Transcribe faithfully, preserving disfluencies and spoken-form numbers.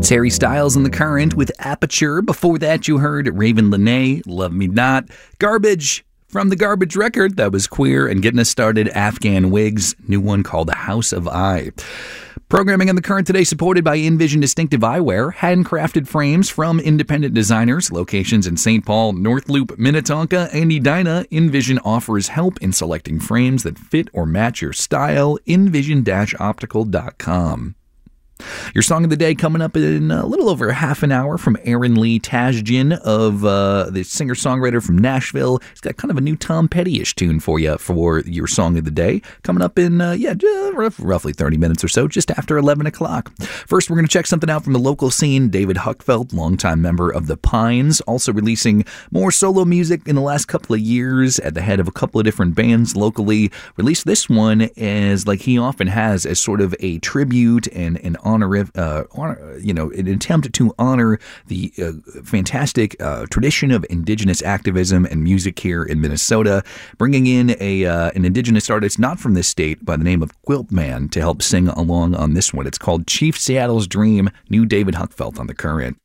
Harry Styles and The Current with Aperture. Before that, you heard Raven Lenae, Love Me Not. Garbage from the Garbage record, that was Queer. And getting us started, Afghan Wigs, new one called The House of I. Programming on The Current today supported by Envision Distinctive Eyewear, handcrafted frames from independent designers, locations in Saint Paul, North Loop, Minnetonka, and Edina. Envision offers help in selecting frames that fit or match your style. envision dash optical dot com. Your song of the day coming up in a little over half an hour from Aaron Lee Tasjian of uh, the singer-songwriter from Nashville. He's got kind of a new Tom Petty-ish tune for you for your song of the day. Coming up in, uh, yeah, roughly thirty minutes or so, just after eleven o'clock. First, we're going to check something out from the local scene. David Huckfeld, longtime member of The Pines, also releasing more solo music in the last couple of years at the head of a couple of different bands locally. Released this one as, like he often has, as sort of a tribute and an honor, uh, honor, you know, an attempt to honor the uh, fantastic uh, tradition of indigenous activism and music here in Minnesota, bringing in a uh, an indigenous artist not from this state by the name of Quiltman to help sing along on this one. It's called Chief Seattle's Dream, new David Huckfeld on The Current.